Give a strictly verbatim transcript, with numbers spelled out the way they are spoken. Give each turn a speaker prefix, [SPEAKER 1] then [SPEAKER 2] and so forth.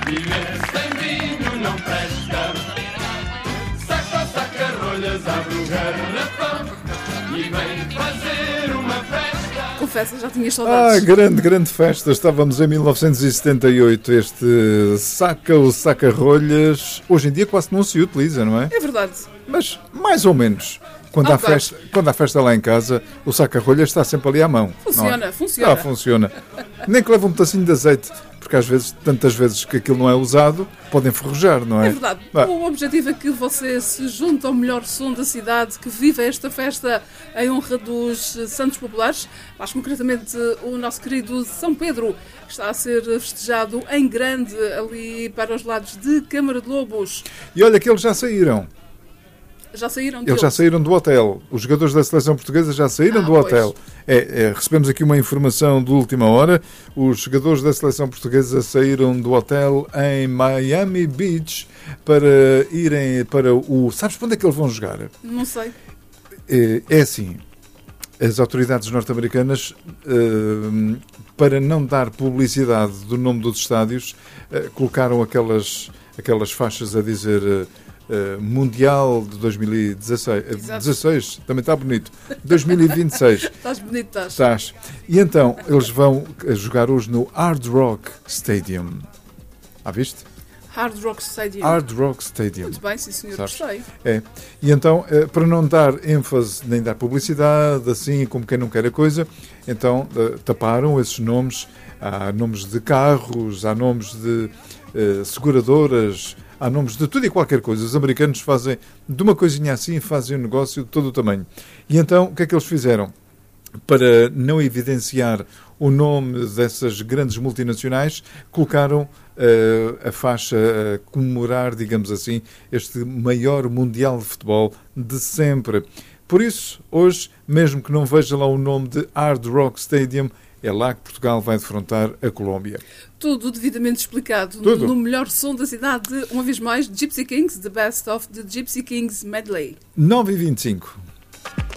[SPEAKER 1] Viver sem vinho não presta. Saca, saca rolhas, abre o garrafão e vem fazer uma festa.
[SPEAKER 2] Confessa, já tinhas
[SPEAKER 3] Ah,
[SPEAKER 2] saudades.
[SPEAKER 3] grande, grande festa. Estávamos em mil novecentos e setenta e oito. Este saca, o saca-rolhas, hoje em dia quase não se utiliza, não é?
[SPEAKER 2] É verdade.
[SPEAKER 3] Mas mais ou menos. Quando,
[SPEAKER 2] Ah,
[SPEAKER 3] há
[SPEAKER 2] claro.
[SPEAKER 3] festa, quando há festa lá em casa, o saca-rolhas está sempre ali à mão.
[SPEAKER 2] Funciona,
[SPEAKER 3] não é?
[SPEAKER 2] funciona.
[SPEAKER 3] Ah, funciona. Nem que leve um pedacinho de azeite, porque às vezes, tantas vezes que aquilo não é usado, podem enferrujar, não é?
[SPEAKER 2] É verdade.
[SPEAKER 3] Ah,
[SPEAKER 2] O objetivo é que você se junte ao melhor som da cidade, que viva esta festa em honra dos Santos Populares, mais concretamente o nosso querido São Pedro, que está a ser festejado em grande ali para os lados de Câmara de Lobos.
[SPEAKER 3] E olha que eles já saíram.
[SPEAKER 2] Já saíram de
[SPEAKER 3] Eles já
[SPEAKER 2] onde?
[SPEAKER 3] saíram do hotel. Os jogadores da seleção portuguesa já saíram
[SPEAKER 2] Ah,
[SPEAKER 3] do
[SPEAKER 2] pois.
[SPEAKER 3] hotel. É, é, recebemos aqui uma informação de última hora. Os jogadores da seleção portuguesa saíram do hotel em Miami Beach para irem para o... Sabes para onde é que eles vão jogar?
[SPEAKER 2] Não sei.
[SPEAKER 3] É, é assim, as autoridades norte-americanas, eh, para não dar publicidade do nome dos estádios, eh, colocaram aquelas, aquelas faixas a dizer... eh, Uh, Mundial de dois mil e dezasseis. Uh,
[SPEAKER 2] Exato.
[SPEAKER 3] dezasseis, também está bonito. dois mil e vinte e seis.
[SPEAKER 2] Estás bonito, estás.
[SPEAKER 3] Estás. E então, eles vão jogar hoje no Hard Rock Stadium. Ah, viste?
[SPEAKER 2] Hard Rock Stadium.
[SPEAKER 3] Hard Rock Stadium.
[SPEAKER 2] Muito bem, sim senhor,
[SPEAKER 3] Sabes?
[SPEAKER 2] gostei.
[SPEAKER 3] É. E então, eh, para não dar ênfase nem dar publicidade, assim como quem não quer a coisa, então eh, taparam esses nomes. Há nomes de carros, há nomes de eh, seguradoras, há nomes de tudo e qualquer coisa. Os americanos fazem de uma coisinha assim, fazem um negócio de todo o tamanho. E então, o que é que eles fizeram? Para não evidenciar o nome dessas grandes multinacionais, colocaram uh, a faixa a comemorar, digamos assim, este maior mundial de futebol de sempre. Por isso, hoje, mesmo que não veja lá o nome de Hard Rock Stadium, é lá que Portugal vai defrontar a Colômbia.
[SPEAKER 2] Tudo devidamente explicado
[SPEAKER 3] Tudo.
[SPEAKER 2] no melhor som da cidade, uma vez mais, Gypsy Kings, The Best of the Gypsy Kings Medley.
[SPEAKER 3] nove e vinte e cinco.